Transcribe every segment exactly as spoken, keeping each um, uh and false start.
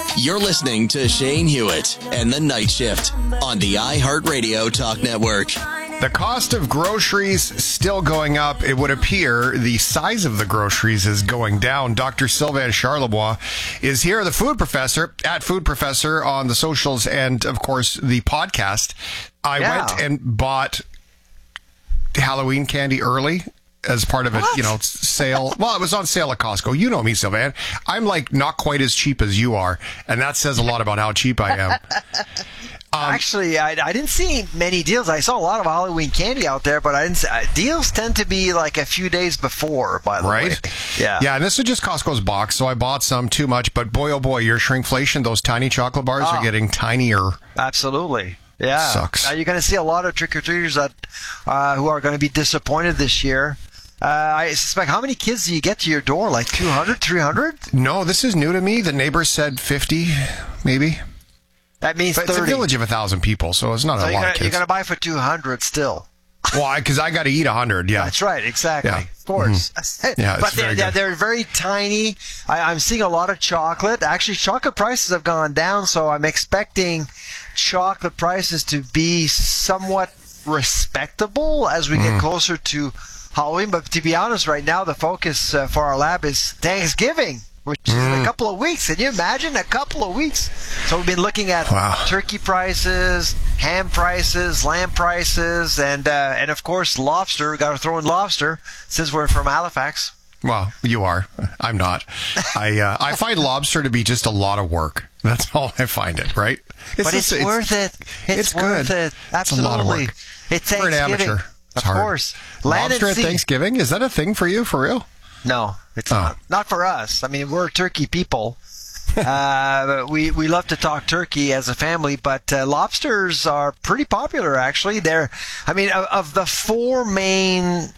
You're listening to Shane Hewitt and The Night Shift on the iHeartRadio Talk Network. The cost of groceries still going up. It would appear the size of the groceries is going down. Doctor Sylvain Charlebois is here, the food professor, at Food Professor on the socials and, of course, the podcast. I Yeah. went and bought Halloween candy early as part of a, What? you know, sale. Well, it was on sale at Costco. You know me, Sylvain. I'm like not quite as cheap as you are, and that says a lot about how cheap I am. Um, Actually, I, I didn't see many deals. I saw a lot of Halloween candy out there, but I didn't see, uh, deals tend to be like a few days before, by the right? way. Yeah. Yeah, and this is just Costco's box, so I bought some too much, but boy, oh boy, your shrinkflation, those tiny chocolate bars Oh. are getting tinier. Absolutely. Yeah. Sucks. Uh, you're going to see a lot of trick-or-treaters that uh, who are going to be disappointed this year. Uh, I suspect, how many kids do you get to your door? Like two hundred, three hundred? No, this is new to me. The neighbors said fifty, maybe. That means But it's a thirty. village of a thousand people, so it's not So a you're lot gonna, of you're kids. going to buy for two hundred still. Well, because I, I got to eat a hundred. Yeah, That's right, exactly. Yeah. Of course. Yeah, it's but they're, very they're, good. they're very tiny. I, I'm seeing a lot of chocolate. Actually, chocolate prices have gone down, so I'm expecting chocolate prices to be somewhat respectable as we Mm. get closer to Halloween. But to be honest, right now, the focus uh, for our lab is Thanksgiving, which is Mm. in a couple of weeks. Can you imagine? A couple of weeks. So we've been looking at Wow. turkey prices, ham prices, lamb prices, and uh, and of course lobster. We got to throw in lobster since we're from Halifax. Well, you are. I'm not. I uh, I find lobster to be just a lot of work. That's all I find it, right? But it's, just- worth it. It's, it's worth good. it. It's a lot of Absolutely. work. It's For an Thanksgiving. amateur. It's Of hard. course. Land Lobster and at sea. Thanksgiving? Is that a thing for you, for real? No, it's Oh. not. Not for us. I mean, we're turkey people. uh, we we love to talk turkey as a family, but uh, lobsters are pretty popular. Actually, they're. I mean, of, of the four main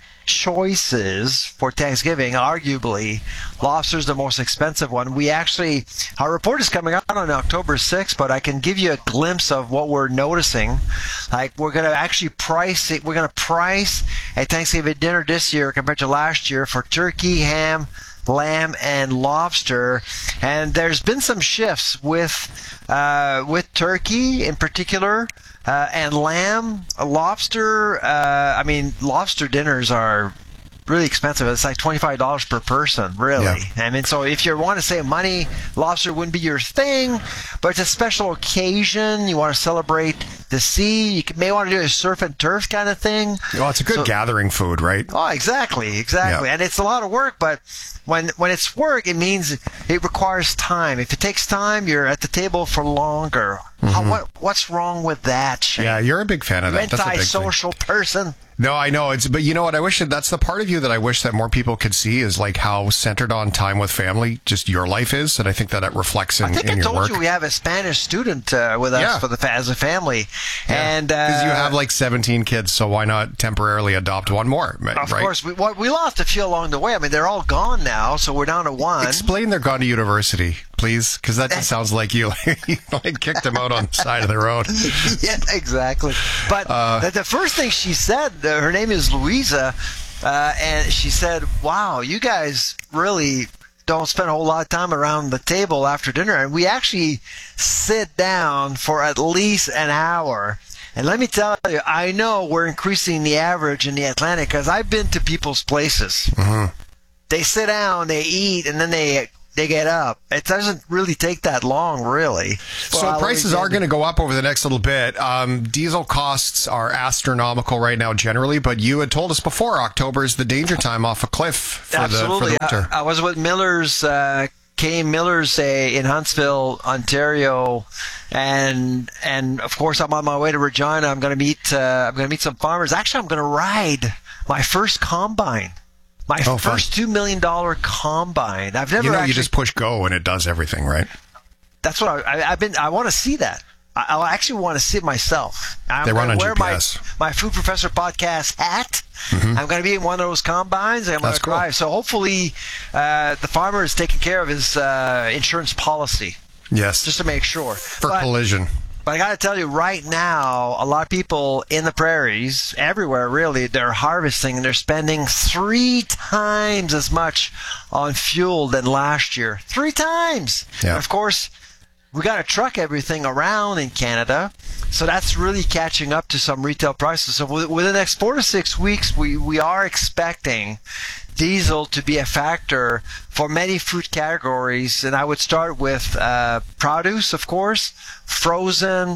choices for Thanksgiving, arguably, lobster's the most expensive one. We actually, our report is coming out on October sixth, but I can give you a glimpse of what we're noticing. Like, we're going to actually price it. We're going to price a Thanksgiving dinner this year compared to last year for turkey, ham, lamb, and lobster. And there's been some shifts with uh, with turkey in particular. Uh, and lamb, uh, lobster, uh, I mean, lobster dinners are really expensive. It's like twenty-five dollars per person, really. Yeah. I mean, so if you want to save money, lobster wouldn't be your thing, but it's a special occasion. You want to celebrate the sea. You could- may want to do a surf and turf kind of thing. Well, it's a good So- gathering food, right? Oh, exactly, exactly. Yeah. And it's a lot of work, but when when it's work, it means it requires time. If it takes time, you're at the table for longer. How, what what's wrong with that, Shane? Yeah, you're a big fan of You that. That's a big thing. antisocial person. No, I know it's, but you know what? I wish that that's the part of you that I wish that more people could see is like how centered on time with family just your life is, and I think that it reflects in, I think in I your told work. you we have a Spanish student uh, with us Yeah. for the fa- as a family, and uh, Because you have like seventeen kids, so why not temporarily adopt one more? Right? of course we what, we lost a few along the way. I mean, they're all gone now, so we're down to one. Explain they're gone to university, please, because that just sounds like you, you like kicked them out on the side of the road. Yeah, exactly. But Uh, the, the first thing she said, uh, her name is Louisa, uh, and she said, "Wow, you guys really don't spend a whole lot of time around the table after dinner, and we actually sit down for at least an hour." And let me tell you, I know we're increasing the average in the Atlantic because I've been to people's places. Mm-hmm. They sit down, they eat, and then they they get up. It doesn't really take that long, really. So Well, prices we are did- going to go up over the next little bit. Um, diesel costs are astronomical right now generally, but you had told us before October is the danger time off a cliff for the, for Absolutely. the winter. I, I was with Miller's, uh, K. Miller's uh, in Huntsville, Ontario, and and of course I'm on my way to Regina. I'm going to meet uh, I'm going to meet some farmers. Actually, I'm going to ride my first combine. My Oh, fun. first two million dollar combine. I've never You know, actually. you just push go and it does everything, right? That's what I, I, I've been. I want to see that. I, I actually want to see it myself. I'm They run gonna on wear G P S. My, my Food Professor podcast hat. I'm going to be in one of those combines. And I'm going That's to cool. drive. So hopefully, uh, the farmer is taking care of his uh, insurance policy Yes. just to make sure. for but, collision. but I got to tell you, right now, a lot of people in the prairies, everywhere really, they're harvesting and they're spending three times as much on fuel than last year. Three times. Yeah. And of course, we got to truck everything around in Canada. So that's really catching up to some retail prices. So within the next four to six weeks, we, we are expecting diesel to be a factor for many food categories. And I would start with uh, produce, of course, frozen,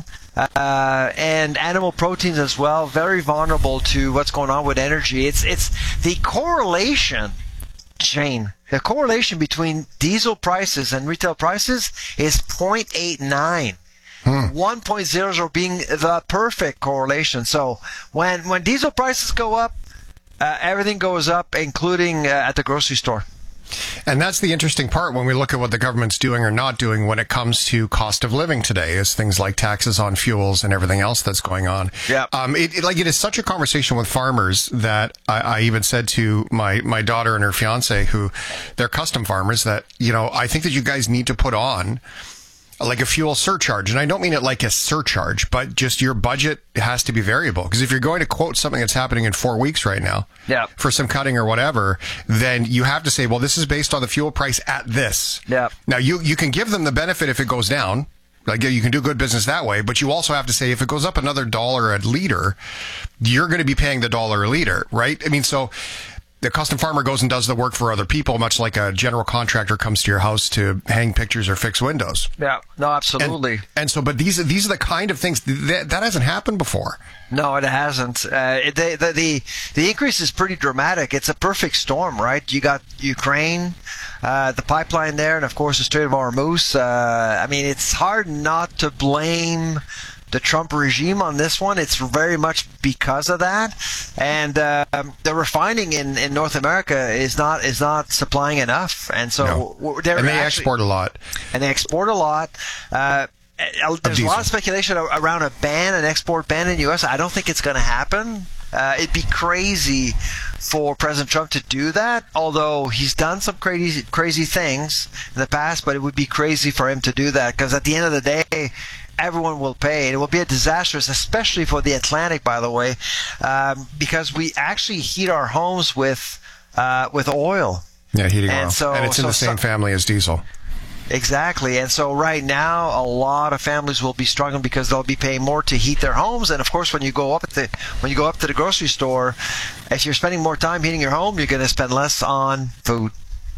uh, and animal proteins as well. Very vulnerable to what's going on with energy. It's, it's the correlation chain. The correlation between diesel prices and retail prices is zero point eight nine. Hmm. one point zero zero being the perfect correlation. So when when diesel prices go up, uh, everything goes up, including uh, at the grocery store. And that's the interesting part when we look at what the government's doing or not doing when it comes to cost of living today, is things like taxes on fuels and everything else that's going on. Yeah. Um, it, it, like it is such a conversation with farmers that I, I even said to my, my daughter and her fiance, who they're custom farmers, that, you know, I think that you guys need to put on like a fuel surcharge. And I don't mean it like a surcharge, but just your budget has to be variable. Because if you're going to quote something that's happening in four weeks right now yeah. for some cutting or whatever, then you have to say, well, this is based on the fuel price at this. Yeah. Now, you, you can give them the benefit if it goes down. Like, you can do good business that way, but you also have to say, if it goes up another dollar a liter, you're going to be paying the dollar a liter, right? I mean, so the custom farmer goes and does the work for other people, much like a general contractor comes to your house to hang pictures or fix windows. Yeah, no, absolutely. And, and so, but these, these are the kind of things that, that hasn't happened before. No, it hasn't. Uh, it, the, the, the, the increase is pretty dramatic. It's a perfect storm, right? You got Ukraine, uh, the pipeline there, and of course the Strait of Hormuz. Uh, I mean, it's hard not to blame the Trump regime on this one. It's very much because of that, and uh, the refining in, in North America is not is not supplying enough, and so no. they're and they actually, export a lot, and they export a lot. Uh, there's a lot of speculation around a ban, an export ban in the U S. I don't think it's going to happen. Uh, it'd be crazy for President Trump to do that, although he's done some crazy crazy things in the past, but it would be crazy for him to do that, because at the end of the day, everyone will pay. It will be a disastrous, especially for the Atlantic, by the way, um, because we actually heat our homes with uh, with oil. Yeah, heating and oil. So, and it's in so, the same so, family as diesel. Exactly. And so right now, a lot of families will be struggling because they'll be paying more to heat their homes. And of course, when you go up at the when you go up to the grocery store, if you're spending more time heating your home, you're going to spend less on food.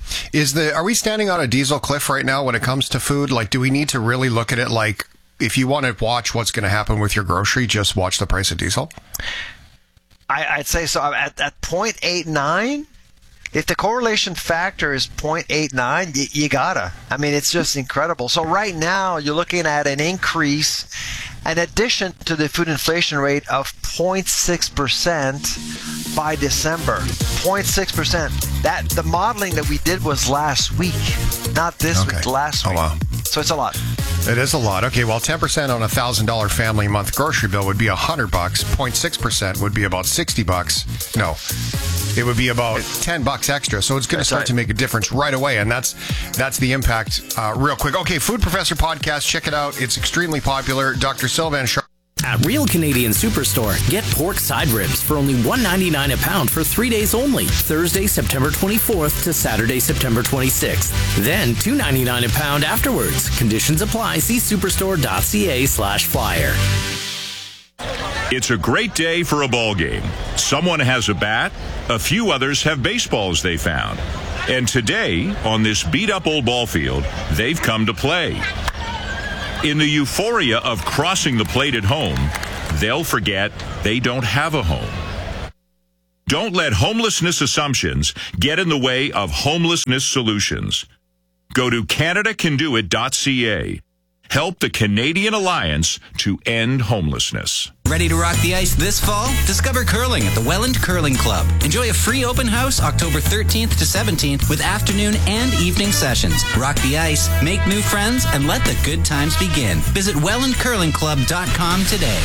Is the are we standing on a diesel cliff right now when it comes to food? Like, do we need to really look at it like, if you want to watch what's going to happen with your grocery, just watch the price of diesel? I, I'd say so. At, at zero point eight nine, if the correlation factor is zero point eight nine, you, you gotta. I mean, it's just incredible. So right now, you're looking at an increase, in addition to the food inflation rate of zero point six percent by December. zero point six percent. That the modeling that we did was last week, not this okay. week, last week. Oh, wow. So it's a lot. It is a lot. Okay, well, ten percent on a one thousand dollars family month grocery bill would be one hundred bucks. zero point six percent would be about sixty bucks. No, it would be about ten bucks extra. So it's going to start right. to make a difference right away, and that's that's the impact. Uh, real quick. Okay, Food Professor podcast. Check it out. It's extremely popular. Doctor Sylvain Char- At Real Canadian Superstore, get pork side ribs for only one ninety-nine a pound for three days only. Thursday, September twenty-fourth to Saturday, September twenty-sixth. Then two ninety-nine a pound afterwards. Conditions apply. See superstore.ca slash flyer. It's a great day for a ball game. Someone has a bat. A few others have baseballs they found. And today, on this beat-up old ball field, they've come to play. In the euphoria of crossing the plate at home, they'll forget they don't have a home. Don't let homelessness assumptions get in the way of homelessness solutions. Go to canada can do it dot c a. Help the Canadian Alliance to end homelessness. Ready to rock the ice this fall? Discover curling at the Welland Curling Club. Enjoy a free open house October thirteenth to seventeenth with afternoon and evening sessions. Rock the ice, make new friends, and let the good times begin. Visit welland curling club dot com today.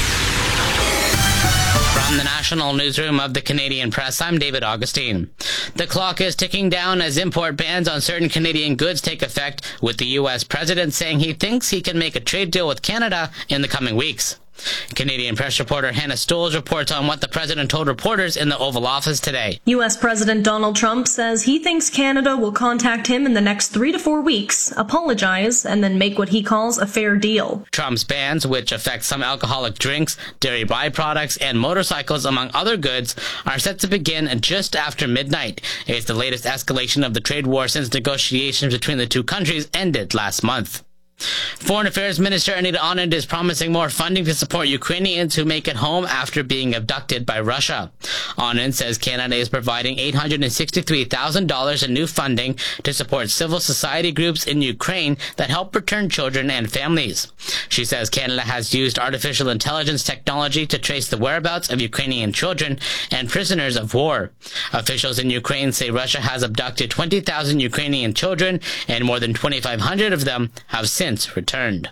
From the National Newsroom of the Canadian Press, I'm David Augustine. The clock is ticking down as import bans on certain Canadian goods take effect, with the U S president saying he thinks he can make a trade deal with Canada in the coming weeks. Canadian Press reporter Hannah Stoles reports on what the president told reporters in the Oval Office today. U S President Donald Trump says he thinks Canada will contact him in the next three to four weeks, apologize, and then make what he calls a fair deal. Trump's bans, which affect some alcoholic drinks, dairy byproducts, and motorcycles, among other goods, are set to begin just after midnight. It's the latest escalation of the trade war since negotiations between the two countries ended last month. Foreign Affairs Minister Anita Anand is promising more funding to support Ukrainians who make it home after being abducted by Russia. Anand says Canada is providing eight hundred sixty-three thousand dollars in new funding to support civil society groups in Ukraine that help return children and families. She says Canada has used artificial intelligence technology to trace the whereabouts of Ukrainian children and prisoners of war. Officials in Ukraine say Russia has abducted twenty thousand Ukrainian children, and more than twenty-five hundred of them have since returned.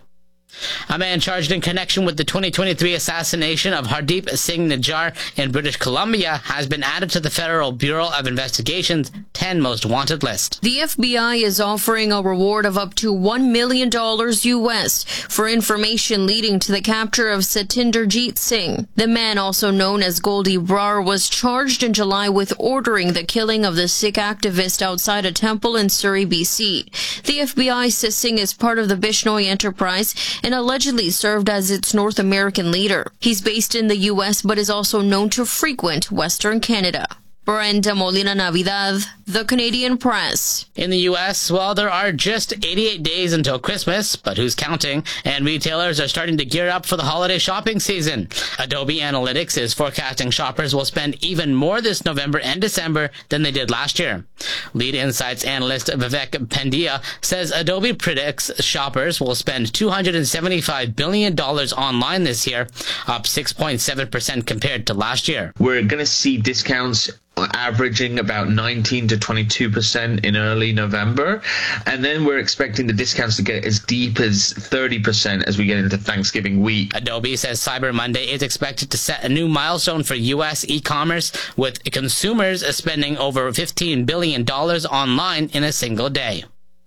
A man charged in connection with the twenty twenty-three assassination of Hardeep Singh Nijjar in British Columbia has been added to the Federal Bureau of Investigation's ten most wanted list. The F B I is offering a reward of up to one million dollars U S for information leading to the capture of Satinderjeet Singh. The man, also known as Goldie Brar, was charged in July with ordering the killing of the Sikh activist outside a temple in Surrey, B C. The F B I says Singh is part of the Bishnoi enterprise and allegedly served as its North American leader. He's based in the U S but is also known to frequent Western Canada. Brenda Molina Navidad, The Canadian Press. In the U S, well, there are just eighty-eight days until Christmas, but who's counting? And retailers are starting to gear up for the holiday shopping season. Adobe Analytics is forecasting shoppers will spend even more this November and December than they did last year. Lead Insights analyst Vivek Pandya says Adobe predicts shoppers will spend two hundred seventy-five billion dollars online this year, up six point seven percent compared to last year. We're going to see discounts averaging about nineteen to twenty-two percent in early November, and then we're expecting the discounts to get as deep as thirty percent as we get into Thanksgiving week. Adobe says Cyber Monday is expected to set a new milestone for U S e-commerce, with consumers spending over fifteen billion dollars online in a single day.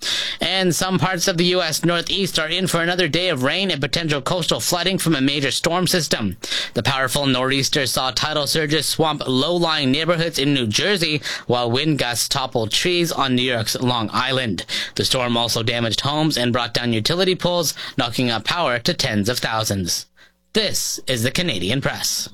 And some parts of the U S Northeast are in for another day of rain and potential coastal flooding from a major storm system. The powerful nor'easter saw tidal surges swamp low-lying neighborhoods in New Jersey, while wind gusts toppled trees on New York's Long Island. The storm also damaged homes and brought down utility poles, knocking out power to tens of thousands. This is the Canadian Press.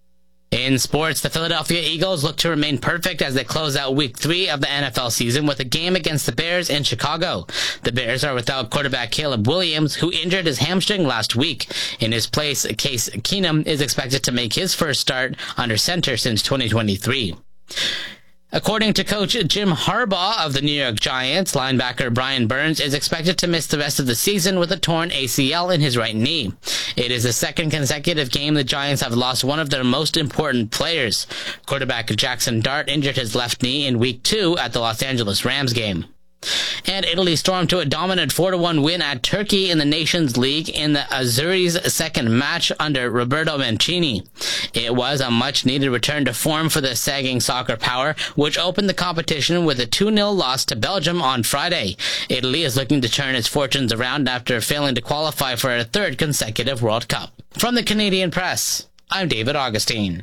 In sports, the Philadelphia Eagles look to remain perfect as they close out week three of the N F L season with a game against the Bears in Chicago. The Bears are without quarterback Caleb Williams, who injured his hamstring last week. In his place, Case Keenum is expected to make his first start under center since twenty twenty-three. According to coach Jim Harbaugh of the New York Giants, linebacker Brian Burns is expected to miss the rest of the season with a torn A C L in his right knee. It is the second consecutive game the Giants have lost one of their most important players. Quarterback Jackson Dart injured his left knee in week two at the Los Angeles Rams game. And Italy stormed to a dominant four to one win at Turkey in the Nations League in the Azzurri's second match under Roberto Mancini. It was a much-needed return to form for the sagging soccer power, which opened the competition with a two nil loss to Belgium on Friday. Italy is looking to turn its fortunes around after failing to qualify for a third consecutive World Cup. From the Canadian Press, I'm David Augustine.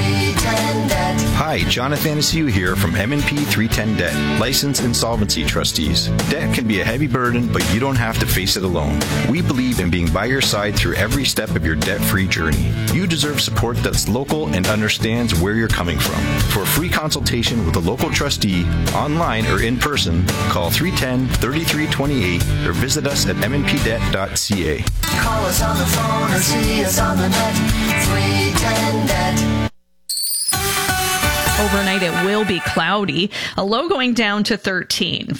Hi, Jonathan Anastasia here from M and P three ten Debt, licensed insolvency trustees. Debt can be a heavy burden, but you don't have to face it alone. We believe in being by your side through every step of your debt-free journey. You deserve support that's local and understands where you're coming from. For a free consultation with a local trustee, online or in person, call three one zero, three three two eight or visit us at m n p debt dot c a. Call us on the phone or see us on the net. three ten debt. Overnight, it will be cloudy, a low going down to thirteen.